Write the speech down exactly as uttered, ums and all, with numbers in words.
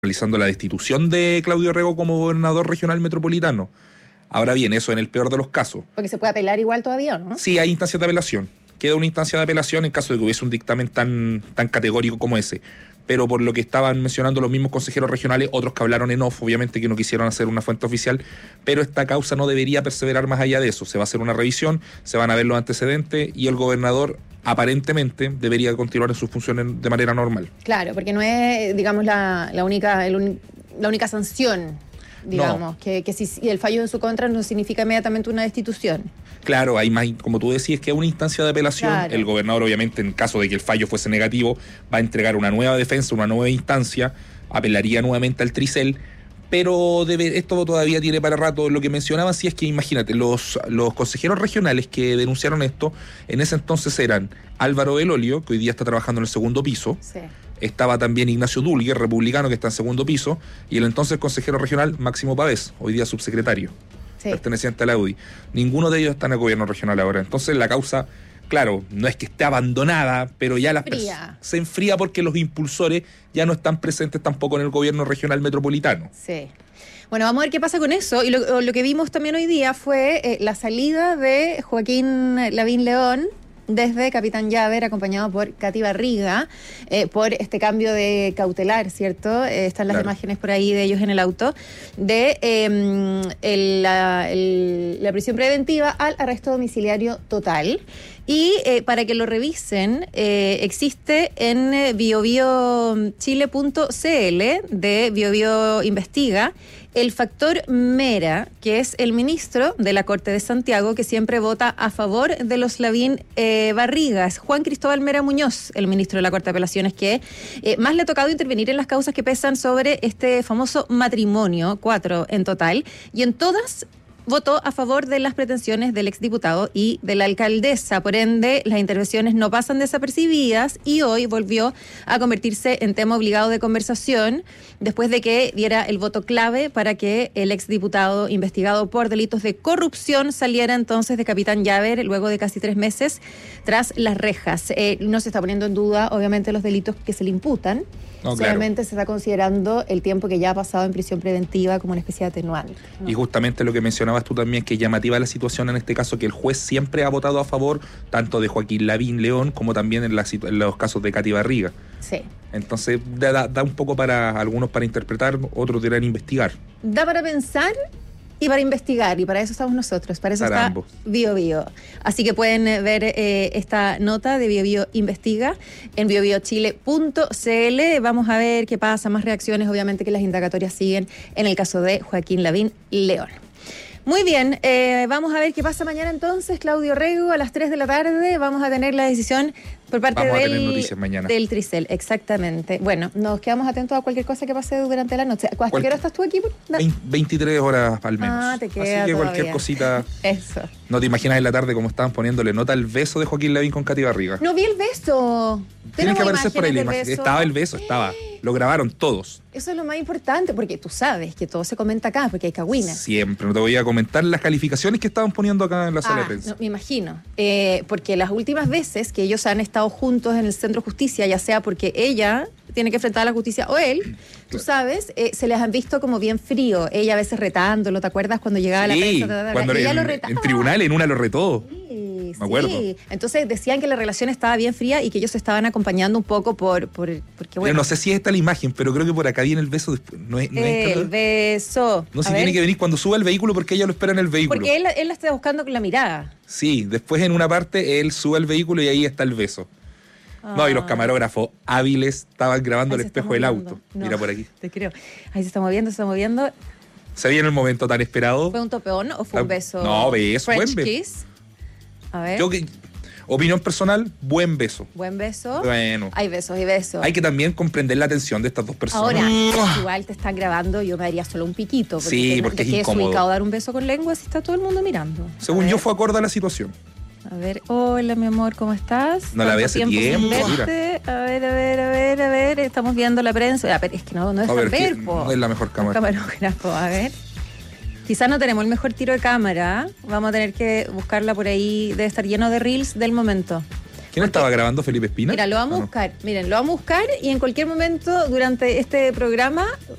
realizando la destitución de Claudio Rego como gobernador regional metropolitano. Ahora bien, eso en el peor de los casos. Porque se puede apelar igual todavía, ¿no? Sí, hay instancias de apelación. Queda una instancia de apelación en caso de que hubiese un dictamen tan, tan categórico como ese. Pero por lo que estaban mencionando los mismos consejeros regionales, otros que hablaron en off, obviamente que no quisieron hacer una fuente oficial, pero esta causa no debería perseverar más allá de eso. Se va a hacer una revisión, se van a ver los antecedentes y el gobernador aparentemente debería continuar en sus funciones de manera normal. Claro, porque no es, digamos, la, la única el un, la única sanción, digamos, no. que, que si, si el fallo en su contra no significa inmediatamente una destitución. Claro, hay más, como tú decías, que es una instancia de apelación. Claro. El gobernador, obviamente, en caso de que el fallo fuese negativo, va a entregar una nueva defensa, una nueva instancia, apelaría nuevamente al Tricel, pero debe, esto todavía tiene para rato. Lo que mencionaba, sí, es que imagínate, los, los consejeros regionales que denunciaron esto, en ese entonces eran Álvaro Belolio, que hoy día está trabajando en el segundo piso, sí. Estaba también Ignacio Dulguer, republicano, que está en segundo piso, y el entonces consejero regional Máximo Pavés, hoy día subsecretario, sí. perteneciente a la U D I. Ninguno de ellos está en el gobierno regional ahora. Entonces la causa, claro, no es que esté abandonada, pero ya la se enfría porque los impulsores ya no están presentes tampoco en el gobierno regional metropolitano. Sí. Bueno, vamos a ver qué pasa con eso. Y lo, lo que vimos también hoy día fue eh, la salida de Joaquín Lavín León desde Capitán Llaver, acompañado por Katy Barriga, eh, por este cambio de cautelar, ¿cierto? Eh, están las claro. imágenes por ahí de ellos en el auto, de eh, el, la, el, la prisión preventiva al arresto domiciliario total. Y eh, para que lo revisen, eh, existe en eh, bio bio chile punto c l de BioBio Investiga el factor Mera, que es el ministro de la Corte de Santiago que siempre vota a favor de los Lavín eh, Barrigas. Juan Cristóbal Mera Muñoz, el ministro de la Corte de Apelaciones, que eh, más le ha tocado intervenir en las causas que pesan sobre este famoso matrimonio, cuatro en total, y en todas votó a favor de las pretensiones del exdiputado y de la alcaldesa. Por ende, las intervenciones no pasan desapercibidas y hoy volvió a convertirse en tema obligado de conversación después de que diera el voto clave para que el exdiputado investigado por delitos de corrupción saliera entonces de Capitán Llaver luego de casi tres meses tras las rejas. Eh, no se está poniendo en duda, obviamente, los delitos que se le imputan. No, solamente claro. se está considerando el tiempo que ya ha pasado en prisión preventiva como una especie de atenuante, ¿no? Y justamente lo que mencionabas tú también, que es llamativa la situación en este caso, que el juez siempre ha votado a favor tanto de Joaquín Lavín León como también en, la, en los casos de Katy Barriga. Sí. Entonces da, da un poco para algunos para interpretar, otros dirán investigar. Da para pensar y para investigar, y para eso estamos nosotros, para eso para está ambos. Bio Bio. Así que pueden ver eh, esta nota de Bio Bio Investiga en bio bio chile punto c l. Vamos a ver qué pasa, más reacciones, obviamente que las indagatorias siguen en el caso de Joaquín Lavín León. Muy bien, eh, vamos a ver qué pasa mañana entonces. Claudio Rego, a las tres de la tarde vamos a tener la decisión por parte vamos del, a tener noticias mañana. del Tricel, exactamente. Bueno, nos quedamos atentos a cualquier cosa que pase durante la noche. ¿Hasta qué hora estás tú aquí? veintitrés horas al menos. Ah, te queda Así que todavía. Cualquier cosita. Eso. No te imaginas en la tarde cómo estaban poniéndole nota al beso de Joaquín Lavín con Katy Barriga. No vi el beso. Tienen que aparecer por ahí la imagen. Estaba el beso, estaba. Lo grabaron todos. Eso es lo más importante, porque tú sabes que todo se comenta acá, porque hay cagüinas. Siempre, no te voy a comentar las calificaciones que estaban poniendo acá en la sala ah, de prensa. No, me imagino, eh, porque las últimas veces que ellos han estado juntos en el Centro de Justicia, ya sea porque ella tiene que enfrentar a la justicia o él, claro. tú sabes, eh, se les han visto como bien frío. Ella a veces retándolo, ¿te acuerdas? Cuando llegaba sí, a la prensa. Ta, ta, ta, cuando y ella en, lo retaba. En tribunal, en una lo retó. Sí, me acuerdo. Sí. Entonces decían que la relación estaba bien fría y que ellos se estaban acompañando un poco por... por porque, bueno, pero no sé si es esta la imagen, pero creo que por acá viene el beso después. No es, no es el beso. No sé si tiene que venir cuando suba el vehículo porque ella lo espera en el vehículo. Porque él, él la está buscando con la mirada. Sí, después en una parte él sube al vehículo y ahí está el beso. Ah. No, y los camarógrafos hábiles estaban grabando el espejo del auto. No, mira por aquí. Te creo. Ahí se está moviendo, se está moviendo. ¿Se viene el momento tan esperado? ¿Fue un topeón o fue un beso? No, beso, French buen beso. kiss. A ver. Yo que, opinión personal, buen beso. Buen beso. Bueno. Hay besos y besos. Hay que también comprender la tensión de estas dos personas. Ahora, igual te están grabando, yo me daría solo un piquito. Porque sí, te, porque te es incómodo. Es ubicado dar un beso con lengua si está todo el mundo mirando. Según yo, fue acorde a la situación. A ver, hola mi amor, ¿cómo estás? No la veo hace tiempo. tiempo a ver, a ver, a ver, a ver, estamos viendo la prensa. A ver, es que no, no es a ver, ver, no es la mejor cámara. Camarógrafo, a ver. Quizás no tenemos el mejor tiro de cámara. Vamos a tener que buscarla por ahí. Debe estar lleno de reels del momento. ¿Quién estaba grabando? ¿Felipe Espina? Mira, lo vamos a buscar. No? Miren, lo vamos a buscar y en cualquier momento durante este programa